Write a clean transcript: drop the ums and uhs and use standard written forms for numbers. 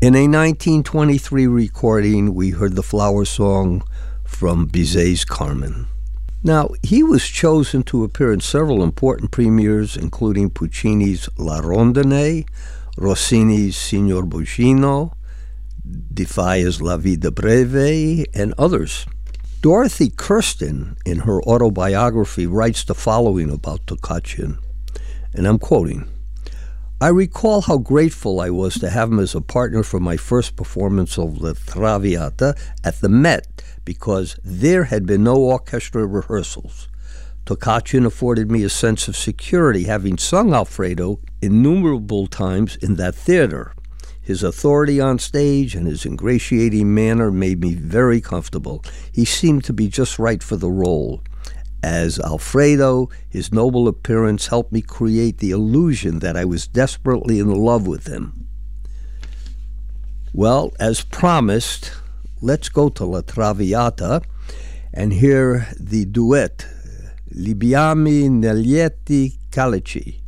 In a 1923 recording, we heard the flower song from Bizet's Carmen. Now, he was chosen to appear in several important premieres, including Puccini's La Rondine, Rossini's Signor Bocchino, De Falla's La Vida Breve, and others. Dorothy Kirsten, in her autobiography, writes the following about Toccatin, and I'm quoting, "I recall how grateful I was to have him as a partner for my first performance of La Traviata at the Met, because there had been no orchestra rehearsals. Toccatin afforded me a sense of security, having sung Alfredo innumerable times in that theater. His authority on stage and his ingratiating manner made me very comfortable. He seemed to be just right for the role. As Alfredo, his noble appearance helped me create the illusion that I was desperately in love with him." Well, as promised, let's go to La Traviata and hear the duet, Libbiami negli Calici.